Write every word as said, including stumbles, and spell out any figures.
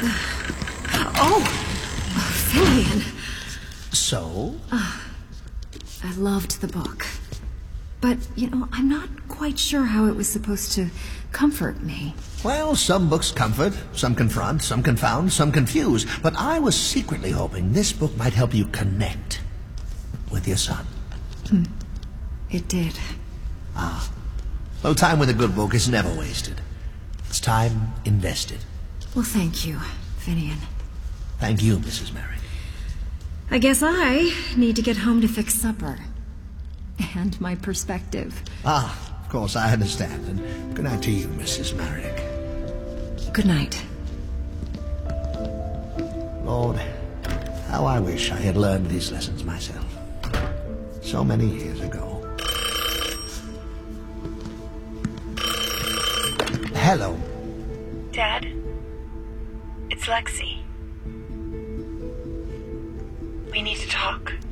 Oh, Finian. So? Uh, I loved the book. But, you know, I'm not quite sure how it was supposed to comfort me. Well, some books comfort, some confront, some confound, some confuse. But I was secretly hoping this book might help you connect with your son. Hmm. It did. Ah. Well, time with a good book is never wasted. It's time invested. Well, thank you, Finian. Thank you, Missus Merrick. I guess I need to get home to fix supper. And my perspective. Ah, of course, I understand. And good night to you, Missus Merrick. Good night. Lord, how I wish I had learned these lessons myself. So many years ago. Hello. Dad? It's Lexi. We need to talk.